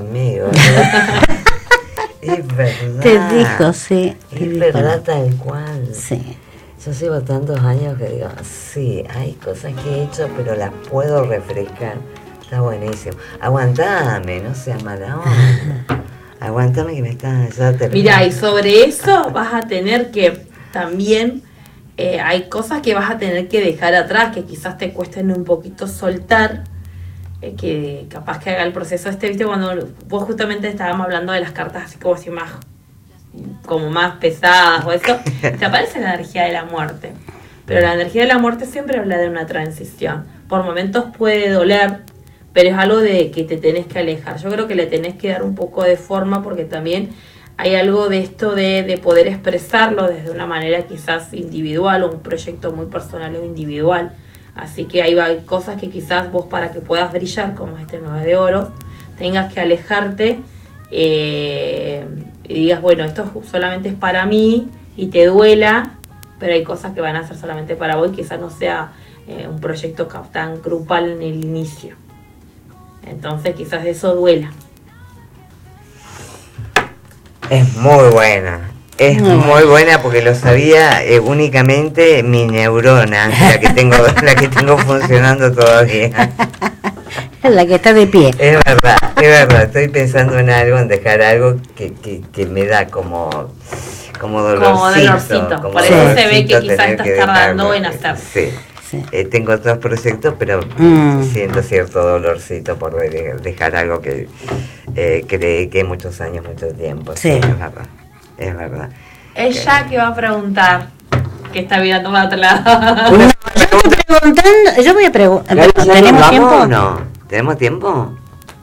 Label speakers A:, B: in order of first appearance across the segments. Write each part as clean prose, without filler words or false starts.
A: conmigo. Es verdad.
B: Te dijo, sí.
A: Es verdad, tal cual.
B: Sí.
A: Yo llevo tantos años que digo, sí, hay cosas que he hecho, pero las puedo refrescar. Está buenísimo. Aguantame, no seas mala onda. Aguantame que me está ya terminando.
C: Mira, y sobre eso vas a tener que también, hay cosas que vas a tener que dejar atrás, que quizás te cuesten un poquito soltar, que capaz que haga el proceso viste, cuando vos justamente estábamos hablando de las cartas así como si más pesadas o eso, te aparece la energía de la muerte. Pero la energía de la muerte siempre habla de una transición. Por momentos puede doler, pero es algo de que te tenés que alejar. Yo creo que le tenés que dar un poco de forma, porque también hay algo de esto de poder expresarlo desde una manera quizás individual, o un proyecto muy personal o individual. Así que hay cosas que quizás vos, para que puedas brillar, como este 9 de oro, tengas que alejarte y digas, bueno, esto solamente es para mí, y te duela, pero hay cosas que van a ser solamente para vos, y quizás no sea un proyecto tan grupal en el inicio. Entonces quizás eso duela.
A: Es muy buena. Es muy buena porque lo sabía únicamente mi neurona, la que tengo funcionando todavía.
B: La que está de pie.
A: Es verdad. Estoy pensando en algo, en dejar algo que me da como dolorcito.
C: Como dolorcito. Por eso se ve que quizás estás tardando en hacer.
A: Sí. Tengo otros proyectos, pero siento cierto dolorcito por dejar algo que dediqué muchos años, mucho tiempo.
B: Sí.
A: Es verdad.
C: Ella que va a preguntar, que está mirando para otro lado.
B: Yo voy a preguntar.
A: ¿Tenemos tiempo? No. ¿Tenemos tiempo?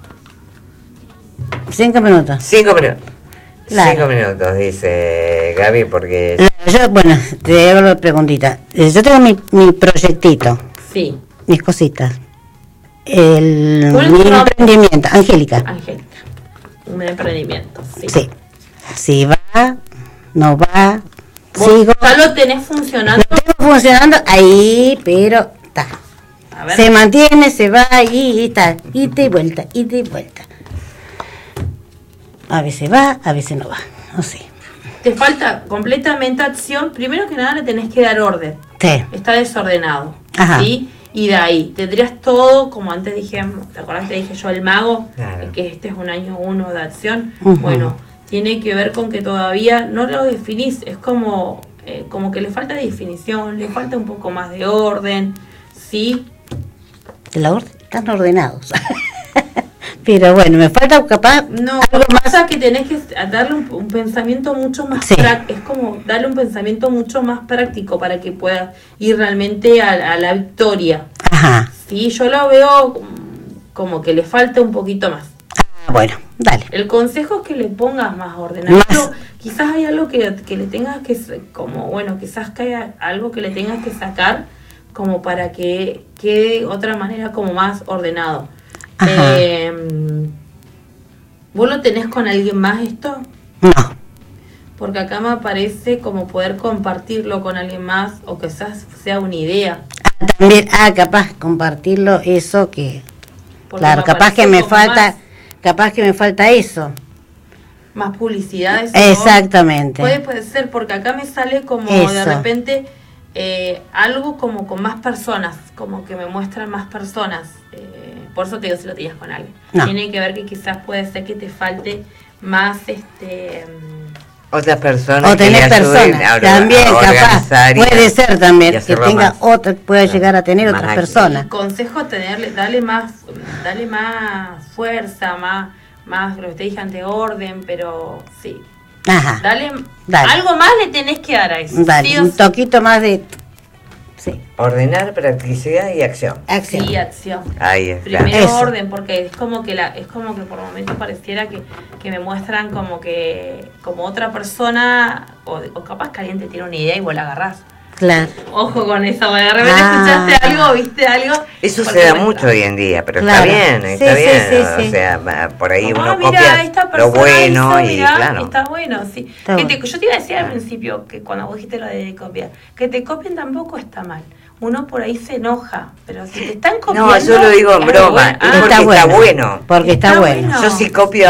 B: 5 minutos.
A: 5 minutos.
B: Claro.
A: 5 minutos, dice Gaby, porque...
B: Bueno, te hago la preguntita. Yo tengo mi proyectito.
C: Sí.
B: Mis cositas. Mi emprendimiento. Angélica.
C: Un emprendimiento, sí.
B: Sí. Si va, no va,
C: sigo. ¿Ya lo tenés funcionando?
B: Lo tengo funcionando ahí, pero está. Se mantiene, se va y está. Ida y vuelta, ida y vuelta. A veces va, a veces no va. No sé.
C: Te falta completamente acción. Primero que nada le tenés que dar orden.
B: Sí.
C: Está desordenado.
B: Ajá.
C: ¿Sí? Y de ahí tendrías todo, como antes dije, ¿te acordás que te dije yo el mago?
A: Claro.
C: Que este es un año 1 de acción.
B: Uh-huh.
C: Bueno, tiene que ver con que todavía no lo definís. Es como que le falta definición, le falta un poco más de orden. ¿Sí?
B: La orden, están ordenados. Pero bueno, me falta capaz
C: algo más, que tenés que darle un pensamiento mucho más práctico. Es como darle un pensamiento mucho más práctico para que puedas ir realmente a la victoria.
B: Ajá.
C: Sí, yo lo veo como que le falta un poquito más.
B: Bueno, dale.
C: El consejo es que le pongas más orden. Quizás hay algo que le tengas que, quizás que haya algo que le tengas que sacar como para que quede otra manera como más ordenado. ¿Vos lo tenés con alguien más esto?
B: No.
C: Porque acá me aparece como poder compartirlo con alguien más, o quizás sea una idea.
B: También, capaz compartirlo, eso que...
C: Porque
B: claro, capaz que me falta eso.
C: Más publicidad. Eso,
B: exactamente.
C: Puede ser, porque acá me sale como
B: eso.
C: De repente algo como con más personas, como que me muestran más personas. Por eso te digo si lo tenías con alguien.
B: No.
C: Tiene que ver que quizás puede ser que te falte más
A: otras personas.
B: O tener personas. También, capaz. Puede ser también que tenga otra, pueda llegar a tener otras personas.
C: Consejo darle más fuerza, más lo que te dije ante orden, pero sí.
B: Ajá.
C: Dale. Algo más le tenés que dar a eso.
B: Dale,
C: ¿sí?
B: Un toquito más de... Sí.
A: Ordenar, practicidad y acción.
C: Sí, acción.
A: Ahí está.
C: Primero orden, porque es como que por momentos pareciera que me muestran como otra persona, o capaz que alguien te tiene una idea y vos la agarrás.
B: Claro.
C: Ojo con eso, de repente escuchaste algo, viste algo.
A: Eso se da mucho hoy en día, pero está bien.
B: Sí.
A: O sea, por ahí uno
C: mira,
A: copia lo bueno
C: hizo,
A: y
C: mirá,
A: claro.
C: Está bueno, sí.
B: Está bueno.
C: Yo te iba a decir al principio, que cuando vos dijiste lo de copiar, que te copien tampoco está mal. Uno por ahí se enoja, pero si te están copiando...
A: No, yo lo digo en broma,
C: bueno.
A: porque está bueno.
B: Porque está bueno.
A: Yo sí copio